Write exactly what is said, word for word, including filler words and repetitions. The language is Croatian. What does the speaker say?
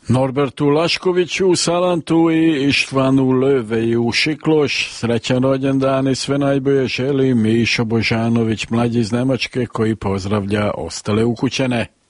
Norbertu Laškoviću u Salantu i Ištvanu Löve u Šikloš. Srećan rođendan i sve najbolje želi Mišo Božanović, mlađi iz Nemačke, koji pozdravlja ostale ukućane.